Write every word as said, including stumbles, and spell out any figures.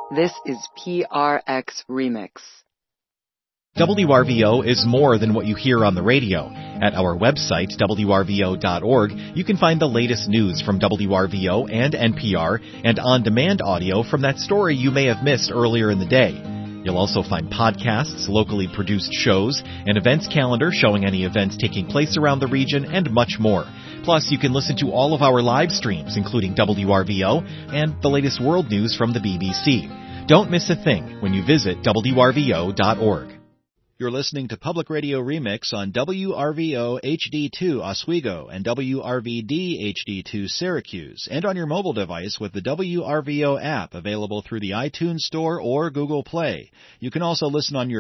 This is P R X Remix. W R V O is more than what you hear on the radio. At our website, W R V O dot org, you can find the latest news from W R V O and N P R and on-demand audio from that story you may have missed earlier in the day. You'll also find podcasts, locally produced shows, an events calendar showing any events taking place around the region, and much more. Plus, you can listen to all of our live streams, including W R V O and the latest world news from the B B C. Don't miss a thing when you visit W R V O dot org. You're listening to Public Radio Remix on W R V O H D two Oswego and W R V D H D two Syracuse, and on your mobile device with the W R V O app available through the iTunes Store or Google Play. You can also listen on your